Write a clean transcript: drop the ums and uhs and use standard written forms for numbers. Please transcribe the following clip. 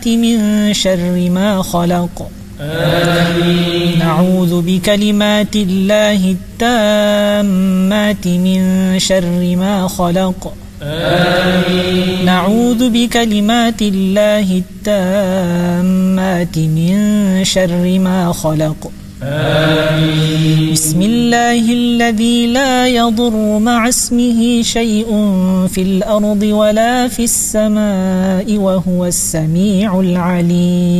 من شر ما خلق. آمين. نعوذ بكلمات الله التامات من شر ما خلق. آمين. نعوذ بكلمات الله التامات من شر ما خلق. آمين. بسم الله الذي لا يضر مع اسمه شيء في الأرض ولا في السماء وهو السميع العليم.